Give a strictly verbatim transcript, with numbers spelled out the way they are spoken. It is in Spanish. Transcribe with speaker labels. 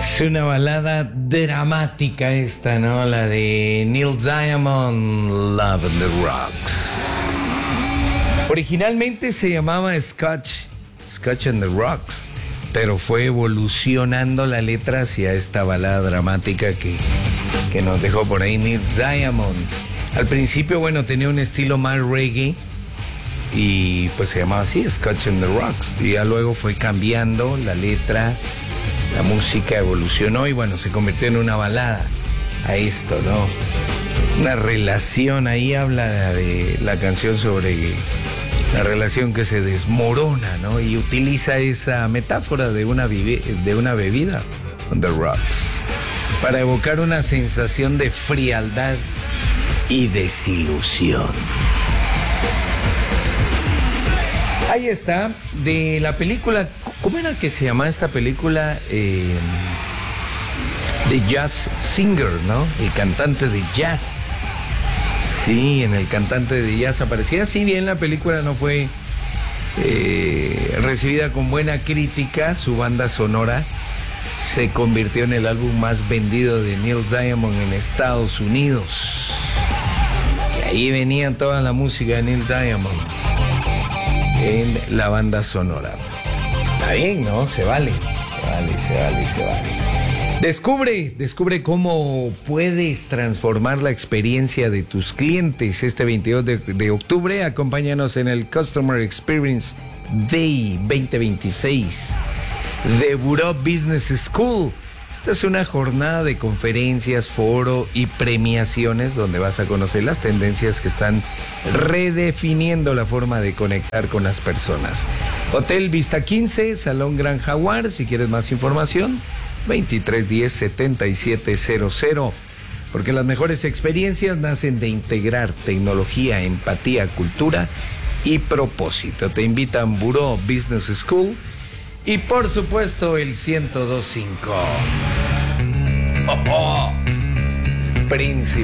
Speaker 1: Es una balada dramática esta, ¿no? La de Neil Diamond, Love in the Rocks. Originalmente se llamaba Scotch, Scotch and the Rocks, pero fue evolucionando la letra hacia esta balada dramática que, que nos dejó por ahí Neil Diamond. Al principio, bueno, tenía un estilo más reggae y pues se llamaba así, Scotch and the Rocks. Y ya luego fue cambiando la letra, la música evolucionó y bueno, se convirtió en una balada a esto, ¿no? Una relación, ahí habla de la canción sobre la relación que se desmorona, ¿no? Y utiliza esa metáfora de una, vive, de una bebida, on the rocks, para evocar una sensación de frialdad y desilusión. Ahí está, de la película, ¿cómo era que se llamaba esta película? Eh, The Jazz Singer, ¿no? El cantante de jazz. Sí, en el cantante de jazz aparecía. Si bien la película no fue eh, recibida con buena crítica, su banda sonora se convirtió en el álbum más vendido de Neil Diamond en Estados Unidos. Y ahí venía toda la música de Neil Diamond en la banda sonora. Está bien, ¿no? Se vale. Se vale, se vale, se vale. Descubre, descubre cómo puedes transformar la experiencia de tus clientes este veintidós de, de octubre. Acompáñanos en el Customer Experience Day veinte veintiséis de Buró Business School. Esta es una jornada de conferencias, foro y premiaciones donde vas a conocer las tendencias que están redefiniendo la forma de conectar con las personas. Hotel Vista quince, Salón Gran Jaguar. Si quieres más información, veintitrés diez setenta y siete cero cero. Porque las mejores experiencias nacen de integrar tecnología, empatía, cultura y propósito. Te invitan Buró Business School y por supuesto el ciento dos punto cinco. Oh, oh. Príncipe.